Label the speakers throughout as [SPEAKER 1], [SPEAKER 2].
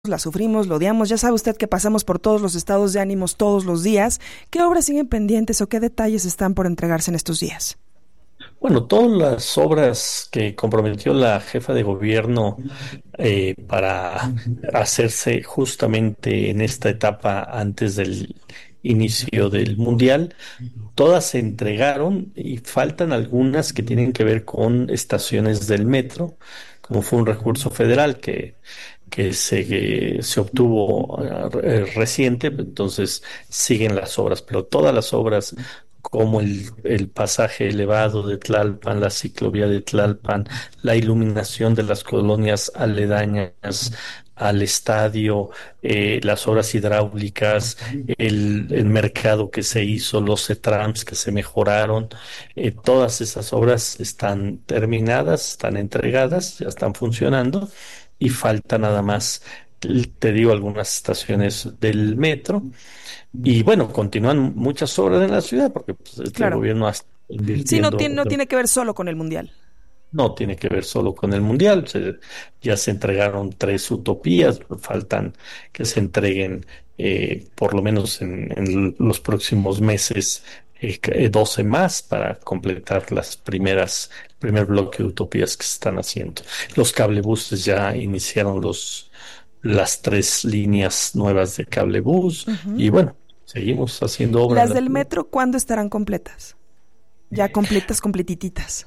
[SPEAKER 1] la sufrimos, lo odiamos, ya sabe usted que pasamos por todos los estados de ánimos todos los días. ¿Qué obras siguen pendientes o qué detalles están por entregarse en estos días?
[SPEAKER 2] Bueno, todas las obras que comprometió la jefa de gobierno para hacerse justamente en esta etapa antes del inicio del Mundial, todas se entregaron y faltan algunas que tienen que ver con estaciones del metro, como fue un recurso federal que se obtuvo reciente, entonces siguen las obras, pero todas las obras como el pasaje elevado de Tlalpan, la ciclovía de Tlalpan, la iluminación de las colonias aledañas al estadio, las obras hidráulicas, el mercado que se hizo, los CETRAMS que se mejoraron, todas esas obras están terminadas, están entregadas, ya están funcionando y falta nada más, te digo, algunas estaciones del metro. Y bueno, continúan muchas obras en la ciudad porque pues, este
[SPEAKER 1] Claro.
[SPEAKER 2] gobierno está
[SPEAKER 1] Sí,
[SPEAKER 2] invirtiendo.
[SPEAKER 1] no tiene que ver solo con el Mundial.
[SPEAKER 2] No tiene que ver solo con el Mundial. Ya se entregaron 3 utopías, faltan que se entreguen por lo menos en los próximos meses 12 más para completar el primer bloque de utopías que se están haciendo. Los cablebuses ya iniciaron las 3 líneas nuevas de cablebús y
[SPEAKER 1] Ujú.
[SPEAKER 2] bueno, seguimos haciendo obra en
[SPEAKER 1] Las
[SPEAKER 2] la
[SPEAKER 1] del
[SPEAKER 2] ciudad.
[SPEAKER 1] metro, ¿cuándo estarán completas? Ya completas, completititas.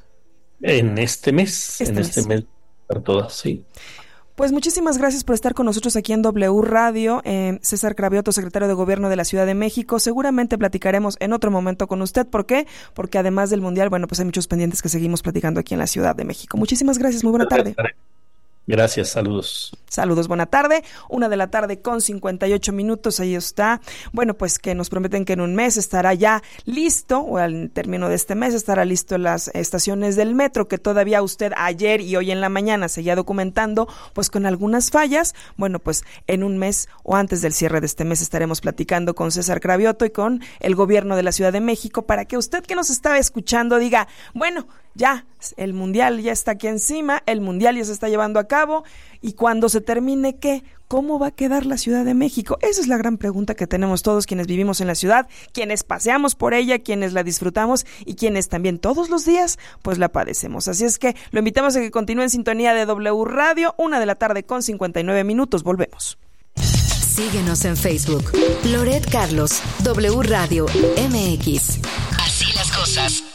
[SPEAKER 1] En
[SPEAKER 2] En
[SPEAKER 1] este
[SPEAKER 2] este
[SPEAKER 1] mes.
[SPEAKER 2] mes, para todas, sí.
[SPEAKER 1] Pues muchísimas gracias por estar con nosotros aquí en W Radio. César Cravioto, secretario de Gobierno de la Ciudad de México. Seguramente platicaremos en otro momento con usted. ¿Por qué? Porque además del Mundial, bueno, pues hay muchos pendientes que seguimos platicando aquí en la Ciudad de México. Muchísimas gracias, muy buena tarde.
[SPEAKER 2] Gracias, saludos.
[SPEAKER 1] Saludos, buena tarde. 1 de la tarde con 58 minutos, ahí está. Bueno, pues que nos prometen que en un mes estará ya listo, o al término de este mes estará listo las estaciones del metro, que todavía usted ayer y hoy en la mañana seguía documentando, pues con algunas fallas. Bueno, pues en un mes o antes del cierre de este mes estaremos platicando con César Cravioto y con el gobierno de la Ciudad de México para que usted que nos estaba escuchando diga, bueno, ya, el Mundial ya está aquí encima, el Mundial ya se está llevando a cabo, y cuando se termine, ¿qué? ¿Cómo va a quedar la Ciudad de México? Esa es la gran pregunta que tenemos todos quienes vivimos en la ciudad, quienes paseamos por ella, quienes la disfrutamos y quienes también todos los días pues la padecemos. Así es que lo invitamos a que continúe en sintonía de W Radio, 1 de la tarde con 59 minutos. Volvemos.
[SPEAKER 3] Síguenos en Facebook. Loret Carlos, W Radio MX. Así las cosas.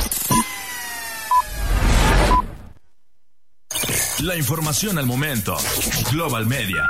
[SPEAKER 4] La información al momento. Global Media.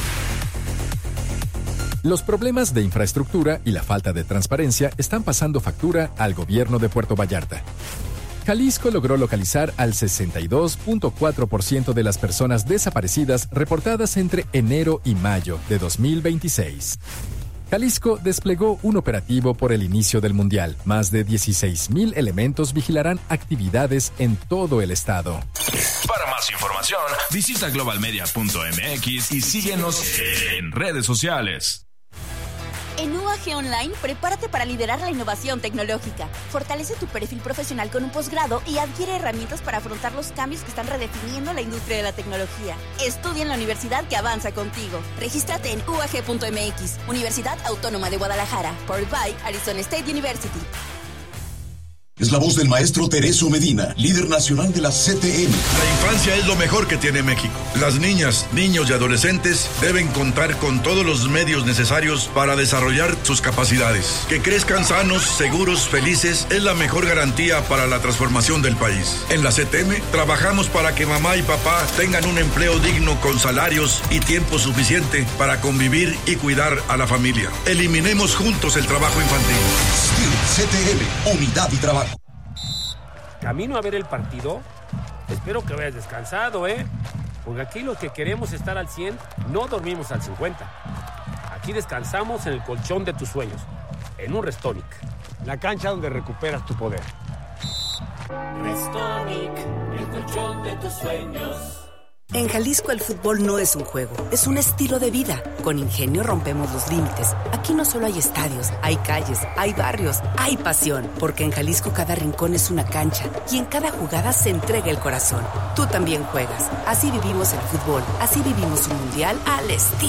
[SPEAKER 5] Los problemas de infraestructura y la falta de transparencia están pasando factura al gobierno de Puerto Vallarta. Jalisco logró localizar al 62.4% de las personas desaparecidas reportadas entre enero y mayo de 2026. Jalisco desplegó un operativo por el inicio del Mundial. Más de 16,000 elementos vigilarán actividades en todo el estado.
[SPEAKER 4] Para más información, visita globalmedia.mx y síguenos en redes sociales.
[SPEAKER 6] En UAG Online, prepárate para liderar la innovación tecnológica. Fortalece tu perfil profesional con un posgrado y adquiere herramientas para afrontar los cambios que están redefiniendo la industria de la tecnología. Estudia en la universidad que avanza contigo. Regístrate en UAG.mx, Universidad Autónoma de Guadalajara, powered by Arizona State University.
[SPEAKER 7] Es la voz del maestro Tereso Medina, líder nacional de la CTM.
[SPEAKER 8] La infancia es lo mejor que tiene México. Las niñas, niños y adolescentes deben contar con todos los medios necesarios para desarrollar sus capacidades. Que crezcan sanos, seguros, felices es la mejor garantía para la transformación del país. En la CTM trabajamos para que mamá y papá tengan un empleo digno con salarios y tiempo suficiente para convivir y cuidar a la familia. Eliminemos juntos el trabajo infantil.
[SPEAKER 7] CTM, unidad y trabajo.
[SPEAKER 9] Camino a ver el partido. Espero que vayas descansado, porque aquí los que queremos estar al 100 no dormimos al 50. Aquí descansamos en el colchón de tus sueños, en un Restonic, la cancha donde recuperas tu poder.
[SPEAKER 10] Restonic, el colchón de tus sueños. En Jalisco el fútbol no es un juego, es un estilo de vida. Con Ingenio rompemos los límites. Aquí no solo hay estadios, hay calles, hay barrios, hay pasión. Porque en Jalisco cada rincón es una cancha y en cada jugada se entrega el corazón. Tú también juegas. Así vivimos el fútbol, así vivimos un mundial al estilo